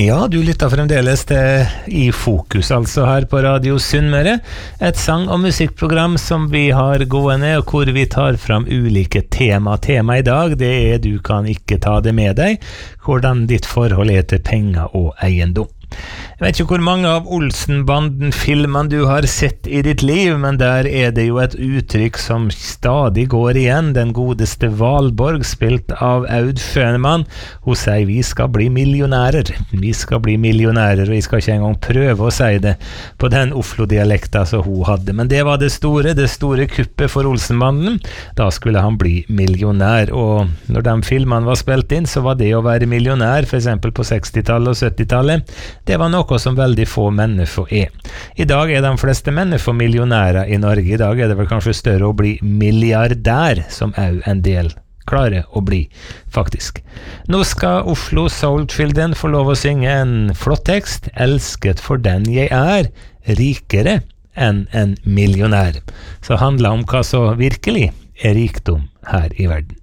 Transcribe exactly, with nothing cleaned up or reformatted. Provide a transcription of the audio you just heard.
Ja, du lytter fremdeles til I Fokus, altså her på Radio Sunnmøre, et sang- og musikkprogram som vi har gående, og hvor vi tar fram ulike tema. Tema i dag, det er du kan ikke ta det med deg, hvordan ditt forhold er til penger og eiendom. Jeg vet ikke hvor mange av Olsenbanden-filmene du har sett i ditt liv, men der er det jo et uttrykk som stadig går igjen. Den godeste Valborg, spilt av Aud Fønemann. Hun sier vi skal bli millionærer. Vi skal bli millionærer, og jeg skal ikke engang prøve å si det på den Oslo-dialekta som hun hadde. Men det var det store, det store kuppet for Olsenbanden. Da skulle han bli millionær, og når de filmene var spilt inn, så var det å være millionær, for eksempel på sekstitallet og syttitallet, det var noe som veldig få mennesker er. I dag er de fleste mennesker millionærer i Norge. I dag er det vel kanskje større å bli milliardær, som også en del klarer å bli, faktisk. Nå skal Oslo Soul Children få lov å synge en flott tekst, «Elsket for den jeg er, rikere enn en millionær», som handler om hva så virkelig er rikdom her i verden.